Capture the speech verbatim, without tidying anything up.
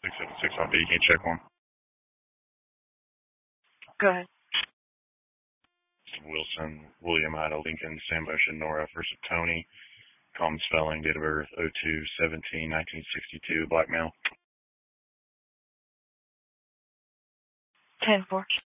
six seven six off B. Can you check one? Go ahead. Wilson, William Ida Lincoln, Sam Bush, and Nora versus Tony. Common spelling, date of birth oh two seventeen nineteen sixty-two, black male. ten four.